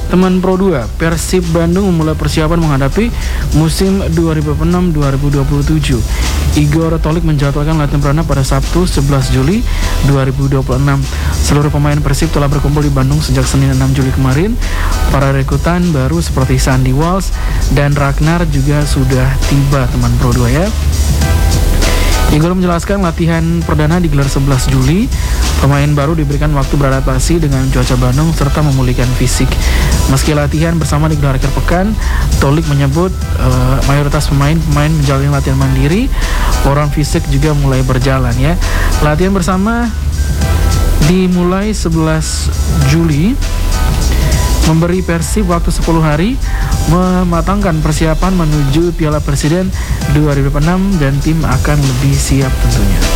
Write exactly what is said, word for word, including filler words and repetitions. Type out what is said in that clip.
Teman Pro dua, Persib Bandung memulai persiapan menghadapi musim dua ribu enam dua ribu dua puluh tujuh. Igor Tolik menjadwalkan latihan perdana pada Sabtu sebelas Juli dua ribu dua puluh enam. Seluruh pemain Persib telah berkumpul di Bandung sejak Senin enam Juli kemarin. Para rekrutan baru seperti Sandy Walsh dan Ragnar juga sudah tiba, teman Pro dua ya. Igor menjelaskan latihan perdana digelar sebelas Juli. Pemain baru diberikan waktu beradaptasi dengan cuaca Bandung serta memulihkan fisik. Meski latihan bersama digelar akhir pekan, Tolik menyebut uh, mayoritas pemain-pemain menjalani latihan mandiri. Orang fisik juga mulai berjalan ya. Latihan bersama dimulai sebelas Juli, memberi Persib waktu sepuluh hari mematangkan persiapan menuju Piala Presiden dua ribu enam dan tim akan lebih siap tentunya.